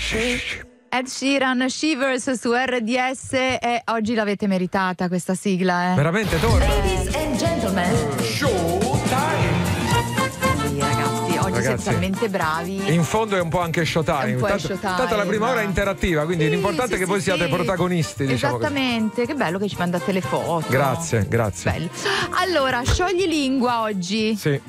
Ed Sheeran, Shivers su RDS, e oggi l'avete meritata questa sigla, Veramente, torna. Ladies and gentlemen. Showtime. Sì, ragazzi, siete talmente bravi. In fondo è un po' anche showtime. Tanto la prima ora è interattiva, quindi l'importante è che voi siate protagonisti. Esattamente, che bello che ci mandate le foto. Grazie. Bello. Allora, sciogli lingua oggi. Sì.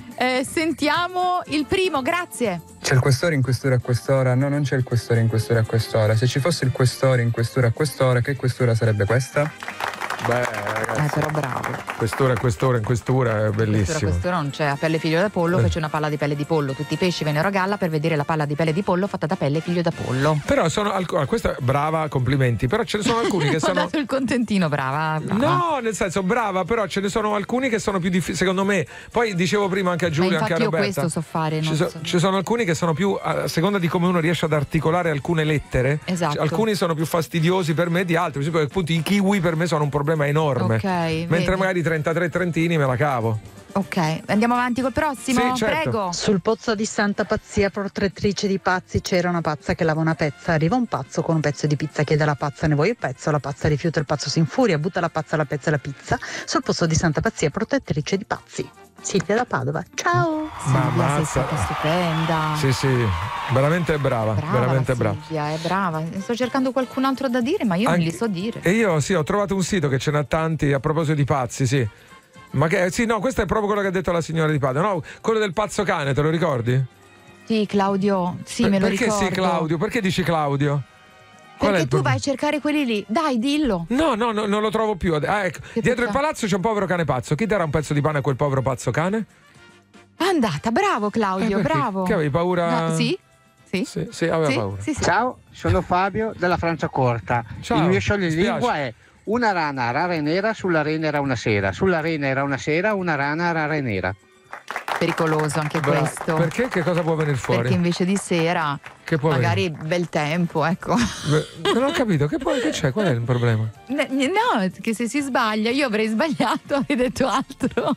Sentiamo il primo, grazie. C'è il questore in questura a quest'ora? No, non c'è il questore in questura a quest'ora. Se ci fosse il questore in questura a quest'ora, che questura sarebbe questa? Beh, ragazzi, però bravo. Quest'ora in questura è bellissimo. Quest'ora non c'è a pelle figlio da pollo, fece una palla di pelle di pollo. Tutti i pesci vennero a galla per vedere la palla di pelle di pollo fatta da pelle figlio da pollo. Però questa brava, complimenti. Però ce ne sono alcuni che sono. Ho dato il contentino, brava. No, nel senso, brava, però ce ne sono alcuni che sono più difficili, secondo me. Poi dicevo prima anche a Giulia, anche a Roberta. Io questo so fare. Ci sono alcuni che sono più, a seconda di come uno riesce ad articolare alcune lettere. Esatto. Alcuni sono più fastidiosi per me di altri. Per esempio, appunto, i kiwi per me sono un problema enorme. Ok. Mentre magari 33 trentini me la cavo. Ok, andiamo avanti col prossimo. Sì, certo. Prego. Sul pozzo di Santa Pazzia, protettrice di pazzi, c'era una pazza che lava una pezza. Arriva un pazzo con un pezzo di pizza, chiede alla pazza: ne vuoi il pezzo? La pazza rifiuta, il pazzo si infuria, butta la pezza e la pizza. Sul pozzo di Santa Pazzia, protettrice di pazzi. Silvia da Padova, ciao. Silvia, sei stata stupenda. Sì, veramente brava. Veramente brava. Silvia è brava. Sto cercando qualcun altro da dire, ma io non li so dire. E io ho trovato un sito che ce n'ha tanti a proposito di pazzi, sì. Ma che no, questo è proprio quello che ha detto la signora di Padova, no? Quello del pazzo cane, te lo ricordi? Sì, Claudio, me lo ricordo. Perché sì, Claudio? Perché dici Claudio? Perché tu vai a cercare quelli lì. Dai, dillo. No, non lo trovo più. Ecco. Dietro il palazzo c'è un povero cane pazzo. Chi darà un pezzo di pane a quel povero pazzo cane? Andata, bravo Claudio, bravo. Che avevi paura? No, sì, aveva paura. Sì. Ciao, sono Fabio della Franciacorta. Ciao, il mio scioglilingua è: una rana rara e nera, sulla rena era una sera, sulla rena era una sera, una rana rara e nera. Pericoloso anche questo. Perché? Che cosa può venire fuori? Perché invece di sera magari bel tempo, ecco. Non ho capito, che c'è? Qual è il problema? No, che se si sbaglia, io avrei sbagliato, avrei detto altro.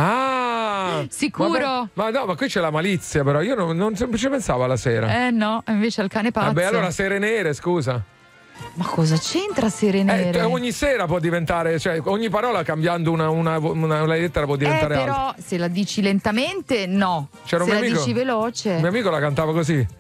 Ah! Sicuro? Ma no, ma qui c'è la malizia, però io non ci pensavo alla sera. No, invece al cane pazzo. Vabbè, allora sere nere, scusa. Ma cosa c'entra sere nere? Ogni sera può diventare, cioè ogni parola cambiando una lettera può diventare però altra. Se la dici lentamente, no. C'era se un la amico, dici veloce. mio amico la cantava così.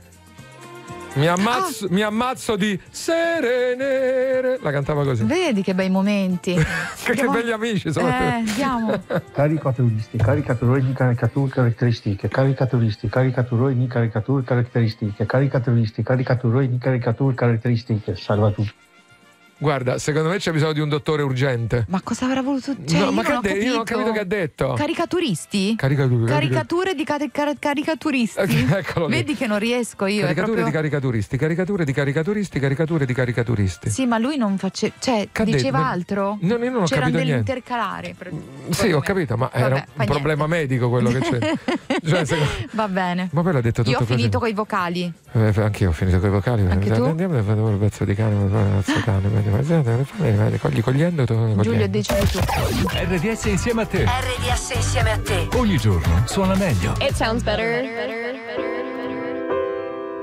Mi ammazzo di sere nere. La cantava così. Vedi che bei momenti. Che belli amici sono. Andiamo. Caricaturisti, caricaturoi di caricature caratteristiche, caricaturisti, caricaturoi di caricature caratteristiche, caricaturisti, caricaturoi di caricature caratteristiche. Salva tutto. Guarda, secondo me c'è bisogno di un dottore urgente. Ma cosa avrà voluto? No, ma io non ho capito che ha detto. Caricaturisti? Caricature di caricaturisti. Eccolo lì. Vedi che non riesco io. Caricature di caricaturisti, caricature di caricaturisti, caricature di caricaturisti. Sì, ma lui non faceva. Cioè, diceva altro? No, io non ho capito niente. Dell'intercalare. Sì, ho capito, ma era un problema medico quello che c'è. Va bene. Ma poi l'ha detto tutto così. Io ho finito così. coi vocali. Anch'io ho finito coi vocali. Anche tu? Andiamo a fare un pezzo di cane. Cogliendo. Giulio, decidi tu. RDS insieme a te. RDS insieme a te. Ogni giorno suona meglio. It sounds better.